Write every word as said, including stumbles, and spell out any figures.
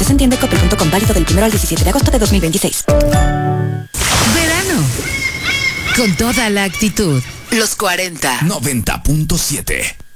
Condiciones en tienda y coppel punto com. Válido del primero al diecisiete de agosto de dos mil veintiséis. Verano. Con toda la actitud. Los cuarenta. noventa punto siete.